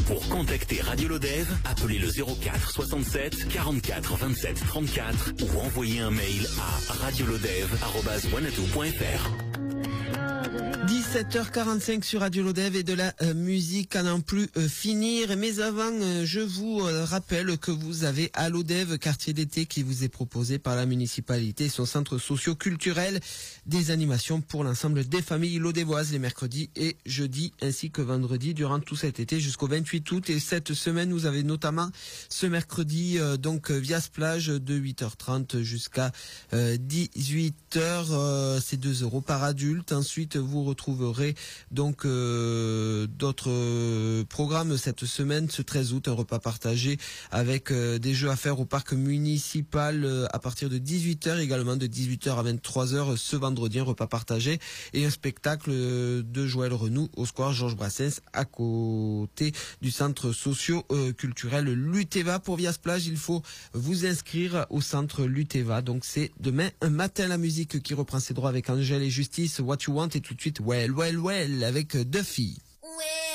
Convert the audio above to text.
Pour contacter Radio Lodève, appelez le 04 67 44 27 34 ou envoyez un mail à radiolodève@wanadoo.fr. 17h45 sur Radio Lodève et de la musique à n'en plus finir. Mais avant, je vous rappelle que vous avez à Lodève, quartier d'été qui vous est proposé par la municipalité et son centre socio-culturel, des animations pour l'ensemble des familles lodévoises les mercredis et jeudis ainsi que vendredis durant tout cet été jusqu'au 28 août. Et cette semaine, vous avez notamment ce mercredi donc Vias Plage de 8h30 jusqu'à 18h. C'est 2 € par adulte. Ensuite, vous retrouverez donc d'autres programmes cette semaine, ce 13 août, un repas partagé avec des jeux à faire au parc municipal à partir de 18h, également de 18h à 23h ce vendredi, un repas partagé et un spectacle de Joël Renoux au square Georges Brassens à côté du centre socio-culturel Luteva. Pour Vias Plage, il faut vous inscrire au centre Luteva, donc c'est demain un matin. La musique qui reprend ses droits avec Angèle et Justice, What You Want, et tout de suite Well Well Well avec Duffy.